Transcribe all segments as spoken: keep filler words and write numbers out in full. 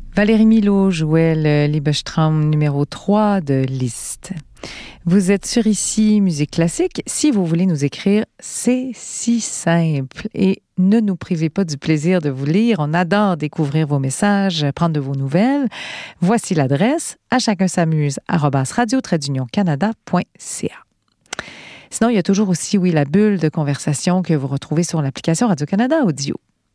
Valérie Milot jouait le Liebestraum numéro trois de Liszt. Vous êtes sur Ici Musique Classique. Si vous voulez nous écrire, c'est si simple. Et ne nous privez pas du plaisir de vous lire. On adore découvrir vos messages, prendre de vos nouvelles. Voici l'adresse à chacun s'amuse arobase radio trait d'union canada point c a. Sinon, il y a toujours aussi, oui, la bulle de conversation que vous retrouvez sur l'application Radio-Canada Audio.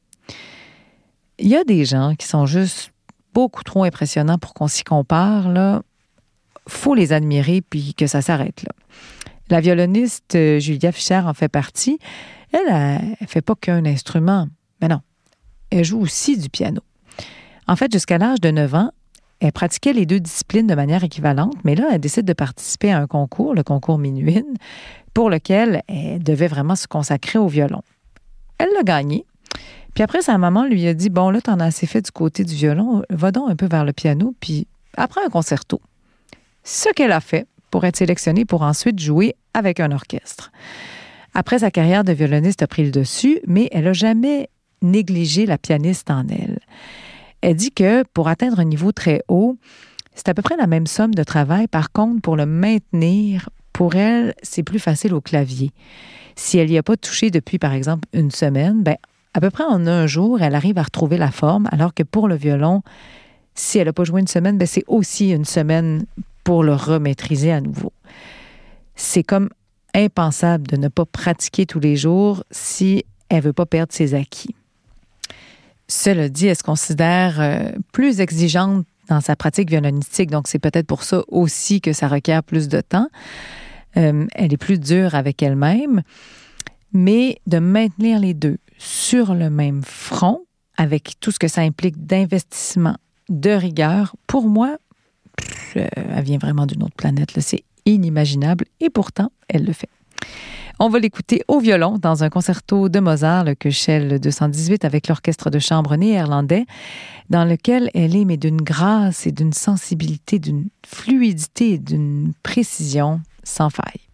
Il y a des gens qui sont juste beaucoup trop impressionnants pour qu'on s'y compare, là. Faut les admirer puis que ça s'arrête là. La violoniste euh, Julia Fischer en fait partie. Elle, elle, elle fait pas qu'un instrument, mais non, elle joue aussi du piano. En fait, jusqu'à l'âge de neuf ans, elle pratiquait les deux disciplines de manière équivalente, mais là, elle décide de participer à un concours, le concours Minuine, pour lequel elle devait vraiment se consacrer au violon. Elle l'a gagné. Puis après, sa maman lui a dit, bon, là, t'en as assez fait du côté du violon, va donc un peu vers le piano, puis apprends un concerto. Ce qu'elle a fait pour être sélectionnée pour ensuite jouer avec un orchestre. Après, sa carrière de violoniste a pris le dessus, mais elle n'a jamais négligé la pianiste en elle. Elle dit que pour atteindre un niveau très haut, c'est à peu près la même somme de travail. Par contre, pour le maintenir, pour elle, c'est plus facile au clavier. Si elle n'y a pas touché depuis, par exemple, une semaine, ben, à peu près en un jour, elle arrive à retrouver la forme, alors que pour le violon, si elle n'a pas joué une semaine, ben, c'est aussi une semaine pour le remaîtriser à nouveau. C'est comme impensable de ne pas pratiquer tous les jours si elle ne veut pas perdre ses acquis. Cela dit, elle se considère euh, plus exigeante dans sa pratique violonistique, donc c'est peut-être pour ça aussi que ça requiert plus de temps. Euh, elle est plus dure avec elle-même, mais de maintenir les deux sur le même front, avec tout ce que ça implique d'investissement, de rigueur, pour moi, Euh, elle vient vraiment d'une autre planète, là. C'est inimaginable et pourtant, elle le fait. On va l'écouter au violon dans un concerto de Mozart, le Köchel deux cent dix-huit avec l'orchestre de chambre néerlandais, dans lequel elle est mais d'une grâce et d'une sensibilité, d'une fluidité et d'une précision sans faille.